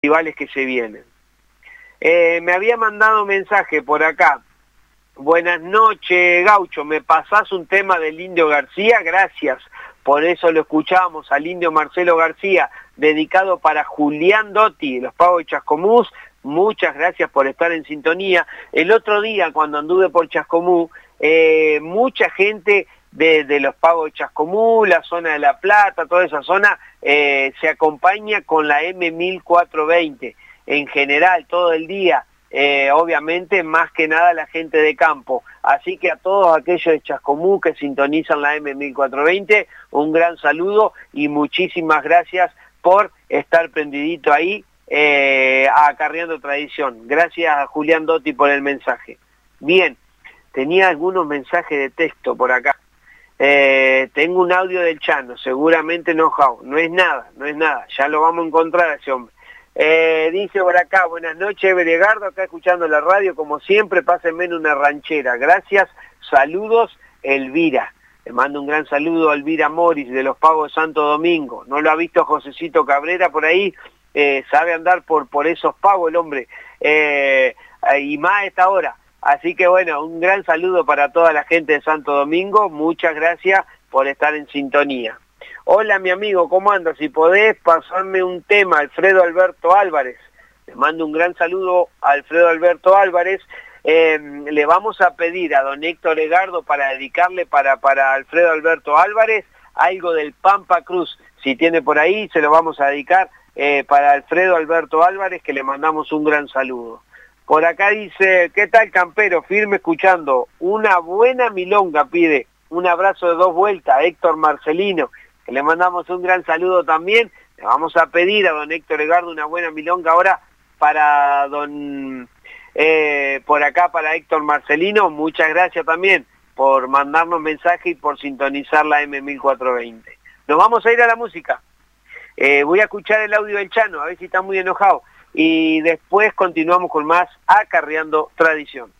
festivales que se vienen. Me había mandado un mensaje por acá. Buenas noches, Gaucho, ¿me pasás un tema del Indio García? Gracias, por eso lo escuchamos al Indio Marcelo García, dedicado para Julián Dotti, de los Pagos de Chascomús. Muchas gracias por estar en sintonía. El otro día, cuando anduve por Chascomús, mucha gente de los Pagos de Chascomús, la zona de La Plata, toda esa zona, se acompaña con la M1420, en general, todo el día. Obviamente más que nada la gente de campo, así que a todos aquellos de Chascomús que sintonizan la M1420, un gran saludo y muchísimas gracias por estar prendidito ahí, acarreando tradición. Gracias a Julián Dotti por el mensaje. Bien, tenía algunos mensajes de texto por acá. Tengo un audio del Chano, seguramente enojado, no es nada, ya lo vamos a encontrar a ese hombre. Dice por acá, buenas noches, Beregardo, acá escuchando la radio, como siempre, pásenme en una ranchera. Gracias, saludos, Elvira. Le mando un gran saludo a Elvira Moris, de los Pagos de Santo Domingo. ¿No lo ha visto Josecito Cabrera por ahí? Sabe andar por esos pagos el hombre, y más a esta hora. Así que bueno, un gran saludo para toda la gente de Santo Domingo, muchas gracias por estar en sintonía. Hola mi amigo, ¿cómo andas? Si podés pasarme un tema, Alfredo Alberto Álvarez. Le mando un gran saludo a Alfredo Alberto Álvarez. Le vamos a pedir a don Héctor Egardo para dedicarle para Alfredo Alberto Álvarez algo del Pampa Cruz. Si tiene por ahí, se lo vamos a dedicar para Alfredo Alberto Álvarez, que le mandamos un gran saludo. Por acá dice, ¿qué tal campero? Firme escuchando. Una buena milonga pide. Un abrazo de 2 vueltas, Héctor Marcelino, que le mandamos un gran saludo también. Le vamos a pedir a don Héctor Egardo una buena milonga ahora para por acá para Héctor Marcelino. Muchas gracias también por mandarnos mensaje y por sintonizar la M1420. Nos vamos a ir a la música. Voy a escuchar el audio del Chano, a ver si está muy enojado. Y después continuamos con más Acarreando Tradición.